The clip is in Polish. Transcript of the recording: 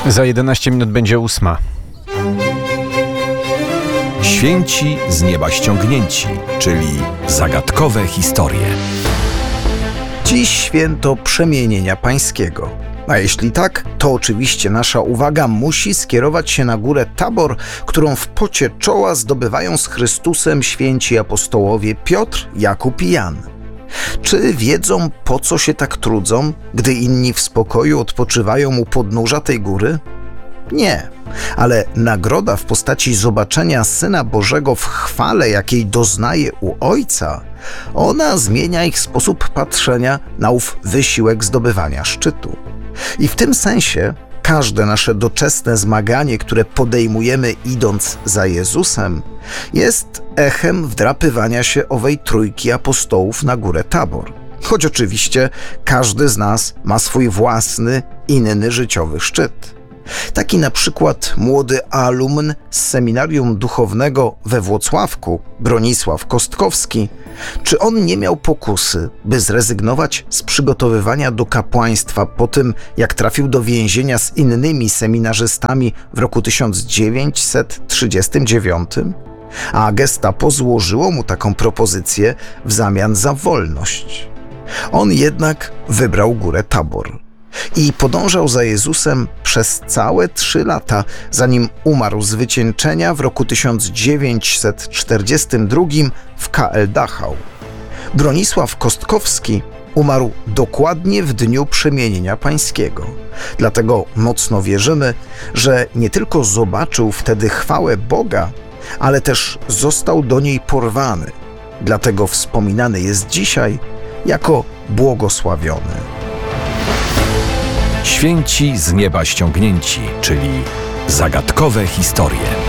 Za 11 minut będzie 8. Święci z nieba ściągnięci, czyli zagadkowe historie. Dziś święto Przemienienia Pańskiego. A jeśli tak, to oczywiście nasza uwaga musi skierować się na górę Tabor, którą w pocie czoła zdobywają z Chrystusem święci apostołowie Piotr, Jakub i Jan. Czy wiedzą, po co się tak trudzą, gdy inni w spokoju odpoczywają u podnóża tej góry? Nie, ale nagroda w postaci zobaczenia Syna Bożego w chwale, jakiej doznaje u Ojca, ona zmienia ich sposób patrzenia na ów wysiłek zdobywania szczytu. I w tym sensie każde nasze doczesne zmaganie, które podejmujemy idąc za Jezusem, jest echem wdrapywania się owej trójki apostołów na górę Tabor. Choć oczywiście każdy z nas ma swój własny, inny życiowy szczyt. Taki na przykład młody alumn z seminarium duchownego we Włocławku, Bronisław Kostkowski, czy on nie miał pokusy, by zrezygnować z przygotowywania do kapłaństwa po tym, jak trafił do więzienia z innymi seminarzystami w roku 1939? A gestapo złożyło mu taką propozycję w zamian za wolność. On jednak wybrał górę Tabor i podążał za Jezusem przez całe 3 lata, zanim umarł z wycieńczenia w roku 1942 w KL Dachau. Bronisław Kostkowski umarł dokładnie w dniu Przemienienia Pańskiego. Dlatego mocno wierzymy, że nie tylko zobaczył wtedy chwałę Boga, ale też został do niej porwany. Dlatego wspominany jest dzisiaj jako błogosławiony. Święci z nieba ściągnięci, czyli zagadkowe historie.